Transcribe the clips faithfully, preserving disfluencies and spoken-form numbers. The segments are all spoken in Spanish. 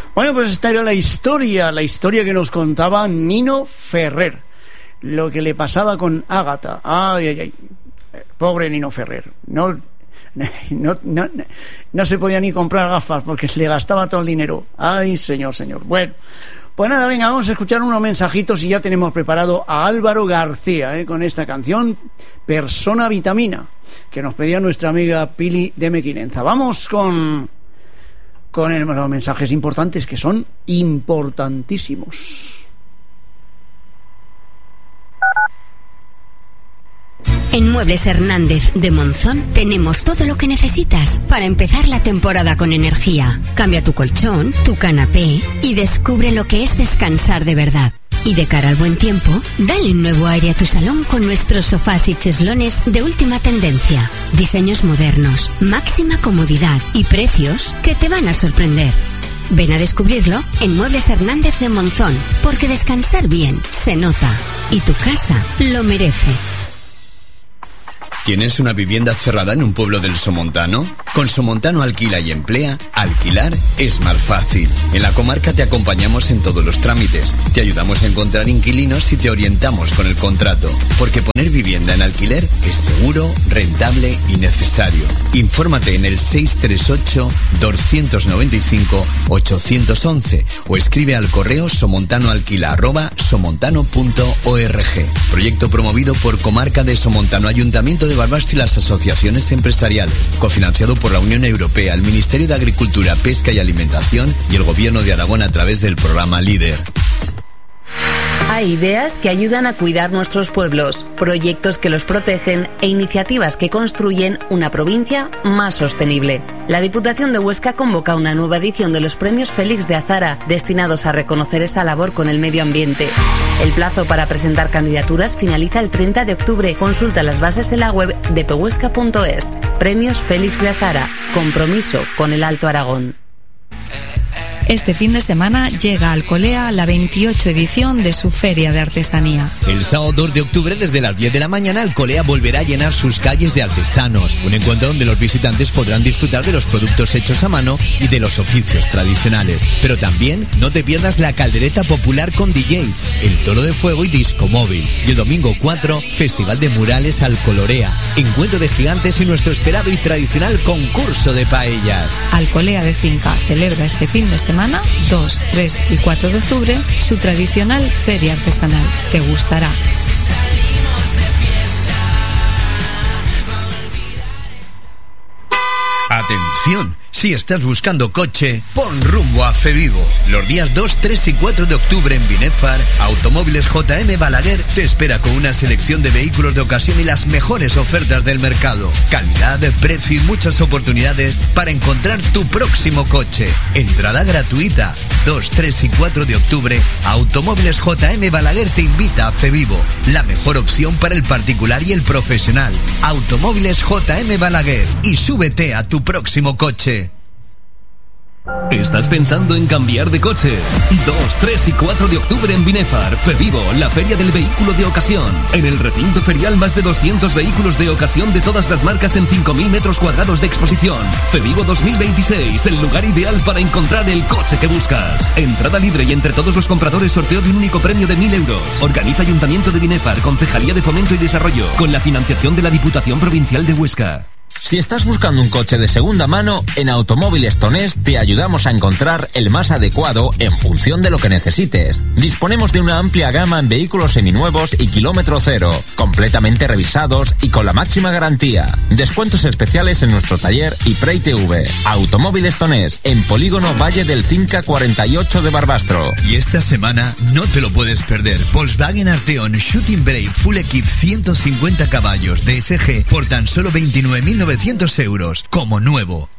Bueno, pues esta era la historia, la historia que nos contaba Nino Ferrer, lo que le pasaba con Ágata. Ay, ay, ay, pobre Nino Ferrer. No, no, no, no se podía ni comprar gafas porque se le gastaba todo el dinero. Ay, señor, señor. Bueno, pues nada, venga, vamos a escuchar unos mensajitos y ya tenemos preparado a Álvaro García, ¿eh? Con esta canción, Persona Vitamina, que nos pedía nuestra amiga Pili de Mequinenza. Vamos con... con el, los mensajes importantes, que son importantísimos. En Muebles Hernández de Monzón tenemos todo lo que necesitas para empezar la temporada con energía. Cambia tu colchón, tu canapé y descubre lo que es descansar de verdad. Y de cara al buen tiempo, dale un nuevo aire a tu salón con nuestros sofás y cheslones de última tendencia. Diseños modernos, máxima comodidad y precios que te van a sorprender. Ven a descubrirlo en Muebles Hernández de Monzón, porque descansar bien se nota y tu casa lo merece. ¿Tienes una vivienda cerrada en un pueblo del Somontano? Con Somontano Alquila y Emplea, alquilar es más fácil. En la comarca te acompañamos en todos los trámites, te ayudamos a encontrar inquilinos y te orientamos con el contrato. Porque poner vivienda en alquiler es seguro, rentable y necesario. Infórmate en el seis tres ocho, dos nueve cinco, ocho uno uno o escribe al correo somontanoalquila arroba somontano punto org. Proyecto promovido por Comarca de Somontano, Ayuntamiento de Barbastro y las asociaciones empresariales, cofinanciado por la Unión Europea, el Ministerio de Agricultura, Pesca y Alimentación y el Gobierno de Aragón a través del programa LEADER. Hay ideas que ayudan a cuidar nuestros pueblos, proyectos que los protegen e iniciativas que construyen una provincia más sostenible. La Diputación de Huesca convoca una nueva edición de los premios Félix de Azara, destinados a reconocer esa labor con el medio ambiente. El plazo para presentar candidaturas finaliza el treinta de octubre. Consulta las bases en la web de pehuesca punto es. Premios Félix de Azara. Compromiso con el Alto Aragón. Este fin de semana llega a Alcolea la veintiocho edición de su Feria de Artesanía. El sábado dos de octubre, desde las diez de la mañana, Alcolea volverá a llenar sus calles de artesanos. Un encuentro donde los visitantes podrán disfrutar de los productos hechos a mano y de los oficios tradicionales. Pero también no te pierdas la caldereta popular con D J, el toro de fuego y disco móvil. Y el domingo cuatro, Festival de Murales Alcolorea, encuentro de gigantes y nuestro esperado y tradicional concurso de paellas. Alcolea de Finca celebra este fin de semana dos, tres y cuatro de octubre su tradicional feria artesanal. Te gustará. Atención, si estás buscando coche, pon rumbo a Fevivo. Los días dos, tres y cuatro de octubre en Binefar, Automóviles J M Balaguer te espera con una selección de vehículos de ocasión y las mejores ofertas del mercado. Calidad, precio y muchas oportunidades para encontrar tu próximo coche. Entrada gratuita. dos, tres y cuatro de octubre, Automóviles J M Balaguer te invita a Fevivo, la mejor opción para el particular y el profesional. Automóviles J M Balaguer, y súbete a tu próximo coche. ¿Estás pensando en cambiar de coche? dos, tres y cuatro de octubre en Binefar, Fevivo, la feria del vehículo de ocasión. En el recinto ferial, más de doscientos vehículos de ocasión de todas las marcas en cinco mil metros cuadrados de exposición. Fevivo dos mil veintiséis, el lugar ideal para encontrar el coche que buscas. Entrada libre y entre todos los compradores sorteo de un único premio de mil euros. Organiza Ayuntamiento de Binefar, Concejalía de Fomento y Desarrollo, con la financiación de la Diputación Provincial de Huesca. Si estás buscando un coche de segunda mano, en Automóviles Tonés te ayudamos a encontrar el más adecuado en función de lo que necesites. Disponemos de una amplia gama en vehículos seminuevos y kilómetro cero, completamente revisados y con la máxima garantía. Descuentos especiales en nuestro taller y Prey T V. Automóviles Tonés, en Polígono Valle del Cinca cuarenta y ocho de Barbastro. Y esta semana no te lo puedes perder. Volkswagen Arteon Shooting Brake Full Equip ciento cincuenta caballos D S G por tan solo veintinueve mil novecientos euros, como nuevo.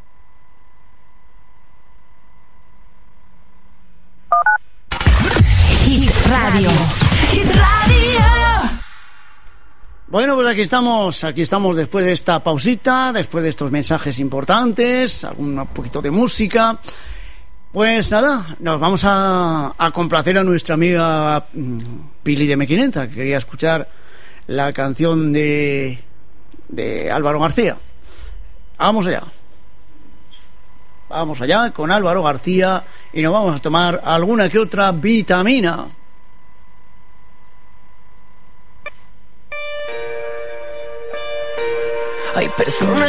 Hit Radio. Hit Radio. Bueno, pues aquí estamos, aquí estamos después de esta pausita, después de estos mensajes importantes, algún poquito de música. Pues nada, nos vamos a, a complacer a nuestra amiga Pili de Mequinenza, que quería escuchar la canción de, de Álvaro García. Vamos allá. Vamos allá con Álvaro García y nos vamos a tomar alguna que otra vitamina. Hay personas